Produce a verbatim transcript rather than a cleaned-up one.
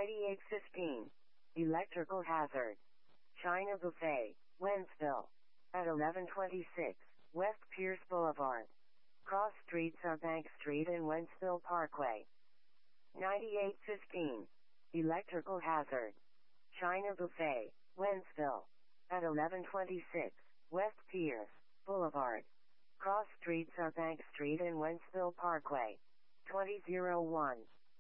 ninety-eight fifteen. Electrical hazard. China Buffet, Wentzville. At eleven twenty-six, West Pierce Boulevard. Cross streets are Bank Street and Wentzville Parkway. ninety-eight fifteen. Electrical hazard. China Buffet, Wentzville. At eleven twenty-six, West Pierce Boulevard. Cross streets are Bank Street and Wentzville Parkway. twenty oh one.